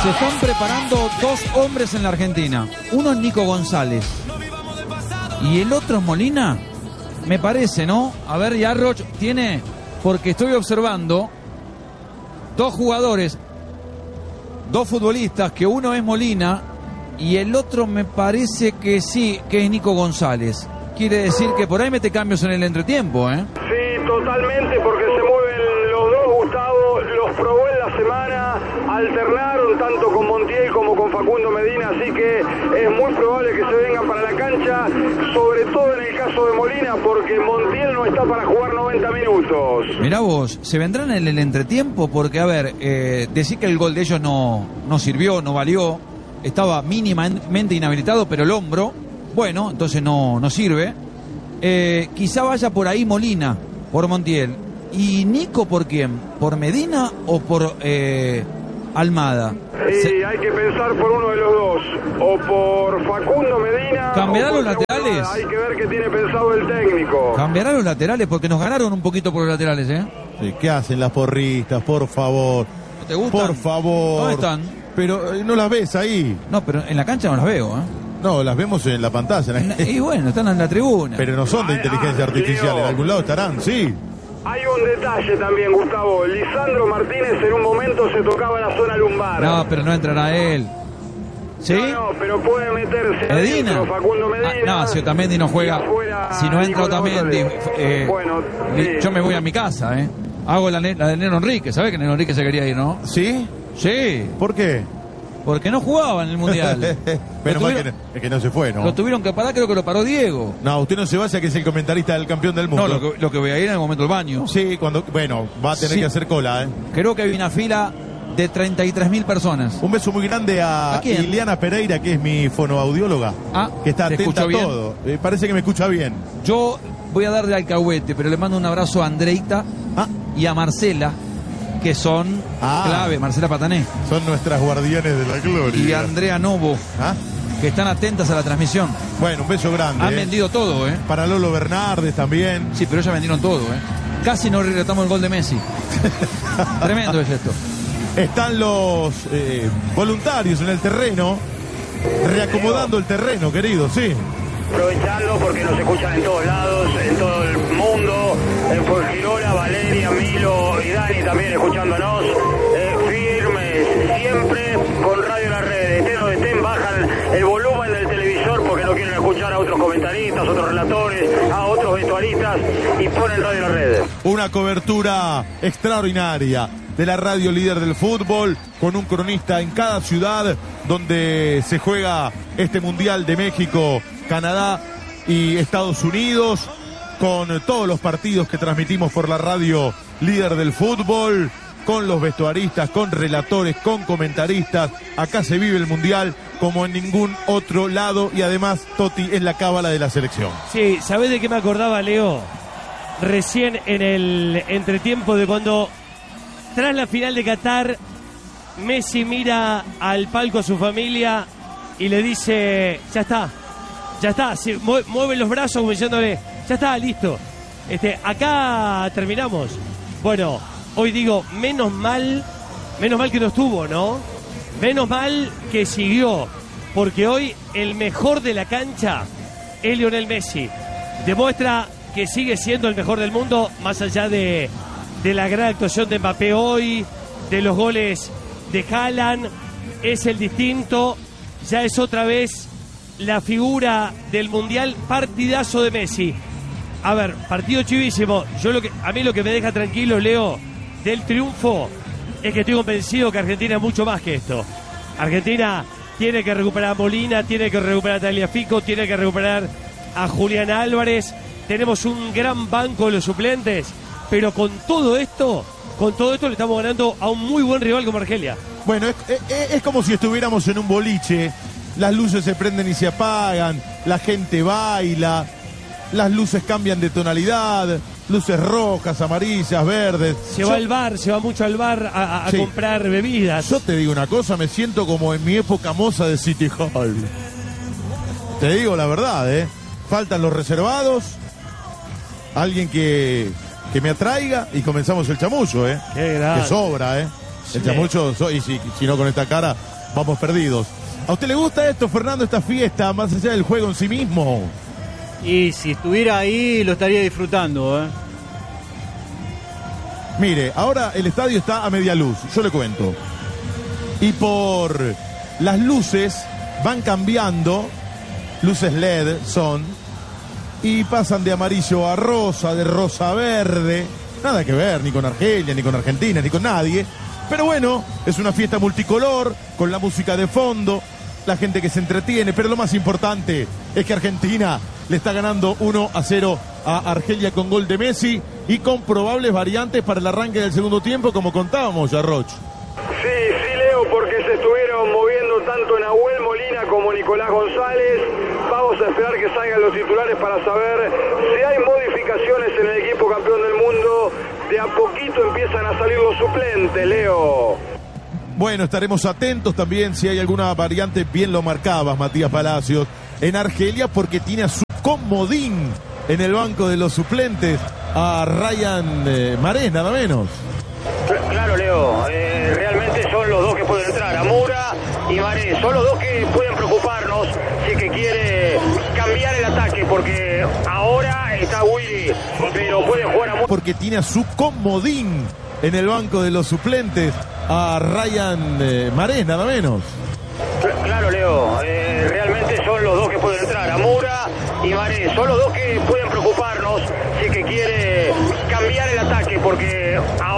Se están preparando dos hombres en la Argentina. Uno es Nico González y el otro es Molina. Me parece, ¿no? A ver, Yarroch tiene, porque estoy observando dos jugadores, dos futbolistas, que uno es Molina y el otro me parece que sí, que es Nico González. Quiere decir que por ahí mete cambios en el entretiempo, ¿eh? Sí, totalmente, porque se mueven los dos, Gustavo, los probó en la semana, alternaron tanto con Montiel como con Facundo Medina, así que es muy probable que se vengan para la cancha, sobre todo en el caso de Molina, porque Montiel no está para jugar 90 minutos. Mirá vos, ¿se vendrán en el entretiempo? Porque, a ver, decir que el gol de ellos no sirvió, no valió, estaba mínimamente inhabilitado, pero el hombro, bueno, entonces no sirve. Quizá vaya por ahí Molina, por Montiel. ¿Y Nico por quién? ¿Por Medina o por Almada? Sí, hay que pensar por uno de los dos, o por Facundo Medina. ¿Cambiará los Segundo. laterales? Hay que ver qué tiene pensado el técnico. ¿Cambiará los laterales? Porque nos ganaron un poquito por los laterales, ¿eh? Sí, ¿qué hacen las porristas? Por favor. ¿No te gustan? Por favor. ¿Dónde están? Pero no las ves ahí. No, pero en la cancha no las veo, ¿eh? No, las vemos en la pantalla. Y bueno, están en la tribuna. Pero no son de inteligencia artificial. Leo. En algún lado estarán, sí. Hay un detalle también, Gustavo. Lisandro Martínez en un momento se tocaba la zona lumbar. No, pero no entrará él. ¿Sí? No, pero puede meterse Medina. adentro, Facundo Medina. No, si Otamendi no juega. Si no entra Otamendi, bueno, sí. yo me voy a mi casa, ¿eh? Hago la de Nero Enrique. ¿Sabés que Nero Enrique se quería ir, no? ¿Sí? Sí. ¿Por qué? Porque no jugaba en el Mundial. Pero mal que no se fue, ¿no? Lo tuvieron que parar, creo que lo paró Diego. No, usted no se vaya, que es el comentarista del campeón del mundo. No, lo que voy a ir en el momento del baño. Sí, bueno, va a tener que hacer cola, ¿eh? Creo que hay una fila de 33.000 personas. Un beso muy grande a quién? Ileana Pereira, que es mi fonoaudióloga, que está ¿te atenta a escucho todo. Parece que me escucha bien. Yo voy a dar de alcahuete, pero le mando un abrazo a Andreita y a Marcela, que son clave, Marcela Patané. Son nuestras guardianes de la gloria. Y Andrea Novo, que están atentas a la transmisión. Bueno, un beso grande. Han vendido todo, ¿eh? Para Lolo Bernardes también. Sí, pero ellos vendieron todo, ¿eh? Casi no retratamos el gol de Messi. Tremendo es esto. Están los voluntarios en el terreno, reacomodando el terreno, querido, sí. Aprovechando porque nos escuchan en todos lados, en todo el mundo, en Fuengirola, Valeria, Milo y Dani también escuchándonos, firmes, siempre con Radio La Red. Estén donde estén, bajan el volumen del televisor porque no quieren escuchar a otros comentaristas, otros relatores, a otros vestuaristas y ponen Radio La Red. Una cobertura extraordinaria de la radio líder del fútbol, con un cronista en cada ciudad donde se juega este Mundial de México, Canadá y Estados Unidos, con todos los partidos que transmitimos por la radio líder del fútbol, con los vestuaristas, con relatores, con comentaristas. Acá se vive el Mundial como en ningún otro lado y además Totti es la cábala de la selección. Sí, ¿sabés de qué me acordaba, Leo? Recién en el entretiempo de cuando, tras la final de Qatar, Messi mira al palco a su familia y le dice, ya está, sí, mueve los brazos como diciéndole, ya está, listo. Acá terminamos. Bueno, hoy digo, menos mal que no estuvo, ¿no? Menos mal que siguió, porque hoy el mejor de la cancha es Lionel Messi. Demuestra que sigue siendo el mejor del mundo, más allá de la gran actuación de Mbappé hoy, de los goles de Haaland. Es el distinto, ya es otra vez la figura del Mundial. Partidazo de Messi. A ver, partido chivísimo. A mí lo que me deja tranquilo, Leo, del triunfo, es que estoy convencido que Argentina es mucho más que esto. Argentina tiene que recuperar a Molina, tiene que recuperar a Tagliafico, tiene que recuperar a Julián Álvarez. Tenemos un gran banco de los suplentes, pero con todo esto le estamos ganando a un muy buen rival como Argelia. Bueno, es como si estuviéramos en un boliche, las luces se prenden y se apagan, la gente baila, las luces cambian de tonalidad, luces rojas, amarillas, verdes. Se va mucho al bar a comprar bebidas. Yo te digo una cosa, me siento como en mi época moza de City Hall. Te digo la verdad, faltan los reservados, alguien que me atraiga y comenzamos el chamullo, Qué grande. que sobra, el chamullo, y si no con esta cara vamos perdidos. ¿A usted le gusta esto, Fernando, esta fiesta, más allá del juego en sí mismo? Y si estuviera ahí, lo estaría disfrutando, ¿eh? Mire, ahora el estadio está a media luz, yo le cuento. Y por las luces van cambiando, luces LED son, y pasan de amarillo a rosa, de rosa a verde. Nada que ver, ni con Argelia, ni con Argentina, ni con nadie. Pero bueno, es una fiesta multicolor, con la música de fondo, la gente que se entretiene. Pero lo más importante es que Argentina le está ganando 1-0 a Argelia con gol de Messi y con probables variantes para el arranque del segundo tiempo, como contábamos, Yarroch. Sí, Leo, porque se estuvieron moviendo tanto Nahuel Molina como Nicolás González. Vamos a esperar que salgan los titulares para saber si hay modificaciones en el equipo campeón del mundo. De a poquito empiezan a salir los suplentes, Leo. Bueno, estaremos atentos también si hay alguna variante, bien lo marcabas, Matías Palacios, en Argelia, porque tiene a su comodín en el banco de los suplentes a Ryan Marés, nada menos. Claro, Leo, realmente son los dos que pueden entrar, Amura y Marés, son los dos que pueden preocuparnos si es que quiere cambiar el ataque, porque ahora está Willy, pero puede jugar Amura. Porque tiene a su comodín en el banco de los suplentes a Ryan Marés, nada menos. Claro, Leo, realmente son los dos que pueden entrar, Amura y Marés, son los dos que pueden preocuparnos si es que quiere cambiar el ataque, porque ahora